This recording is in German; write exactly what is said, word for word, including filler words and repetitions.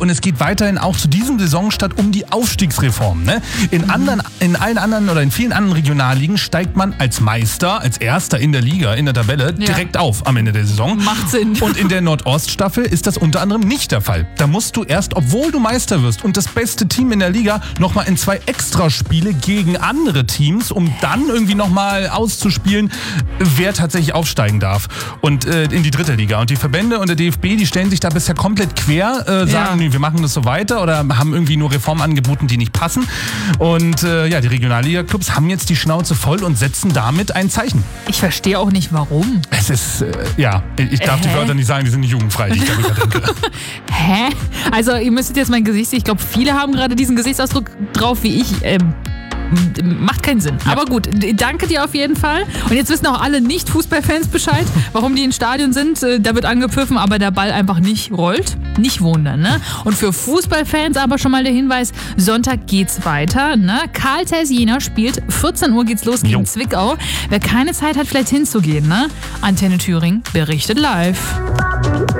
und es geht weiterhin auch zu diesem Saisonstart um die Aufstiegsreform. Ne? In, mhm. anderen, in allen anderen oder in vielen anderen Regionalligen steigt man als Meister, als Erster in der Liga, in der Tabelle, ja. direkt auf am Ende der Saison. Macht Sinn. Und in der Nordoststaffel ist das unter anderem nicht der Fall. Da musst du erst, obwohl du Meister wirst und das beste Team in der Liga, nochmal in zwei Extraspiele gegen andere Teams, um dann irgendwie nochmal auszuspielen, wer tatsächlich aufsteigen darf. Und äh, in die dritte Liga. Und die Verbände und der D F B, die stellen sich da bisher komplett quer, äh, sagen, ja. wir machen das so weiter oder haben irgendwie nur Reformen angeboten, die nicht passen. Und äh, ja, die Regionalliga-Clubs haben jetzt die Schnauze voll und setzen damit ein Zeichen. Ich verstehe auch nicht, warum. Es ist, äh, ja, ich darf äh, die Wörter nicht sagen, die sind nicht jugendfrei, die ich darüber denke. Hä? Also ihr müsstet jetzt mein Gesicht sehen. Ich glaube, viele haben gerade diesen Gesichtsausdruck drauf, wie ich. Ähm, macht keinen Sinn. Ja. Aber gut, danke dir auf jeden Fall. Und jetzt wissen auch alle Nicht-Fußballfans Bescheid, warum die in Stadion sind. Da wird angepfiffen, aber der Ball einfach nicht rollt. Nicht wundern, ne? Und für Fußballfans aber schon mal der Hinweis, Sonntag geht's weiter, ne? Karl Zeiss Jena spielt, vierzehn Uhr geht's los gegen jo. Zwickau. Wer keine Zeit hat, vielleicht hinzugehen, ne? Antenne Thüringen berichtet live.